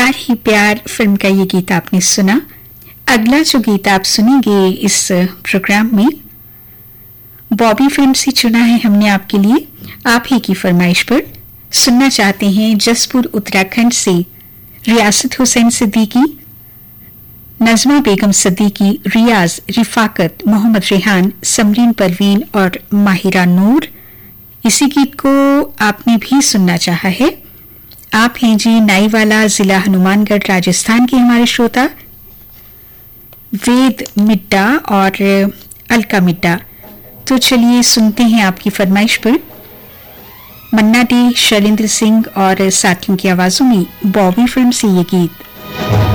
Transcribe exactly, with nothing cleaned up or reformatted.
प्यार ही प्यार फिल्म का ये गीत आपने सुना। अगला जो गीत आप सुनेंगे इस प्रोग्राम में बॉबी फिल्म से चुना है हमने आपके लिए, आप ही की फरमाइश पर। सुनना चाहते हैं जसपुर उत्तराखंड से रियासत हुसैन सिद्दीकी, नजमा बेगम सिद्दीकी, रियाज, रिफाकत, मोहम्मद रेहान, समरीन परवीन और माहिरा नूर। इसी गीत को आपने भी सुनना चाहा है। आप हैं जी नाईवाला, जिला हनुमानगढ़, राजस्थान के हमारे श्रोता वेद मिड्डा और अलका मिड्डा। तो चलिए सुनते हैं आपकी फरमाइश पर मन्ना डे, शैलेंद्र सिंह और साथियों की आवाजों में बॉबी फिल्म से ये गीत।